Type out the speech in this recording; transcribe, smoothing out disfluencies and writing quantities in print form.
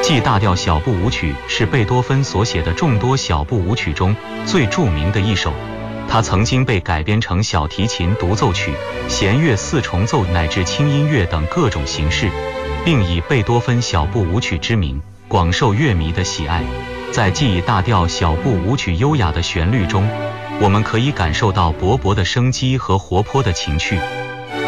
G 大调小步舞曲是贝多芬所写的众多小步舞曲中最著名的一首，它曾经被改编成小提琴独奏曲、弦乐四重奏乃至轻音乐等各种形式，并以贝多芬小步舞曲之名广受乐迷的喜爱。在 G 大调小步舞曲优雅的旋律中，我们可以感受到勃勃的生机和活泼的情趣，